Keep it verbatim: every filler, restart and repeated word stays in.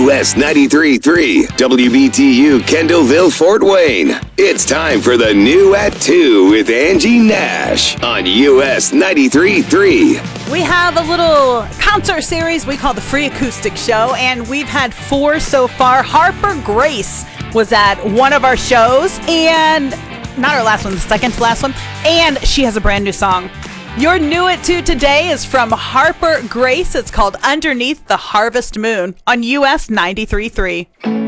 U S ninety-three point three, W B T U Kendallville, Fort Wayne. It's time for the new at two with Angie Nash on U S ninety-three point three. We have a little concert series we call the Free Acoustic Show, and we've had four so far. Harper Grace was at one of our shows, and not our last one, the second to last one, and she has a brand new song. Your new at two today is from Harper Grace. It's called Underneath the Harvest Moon on U S ninety-three point three.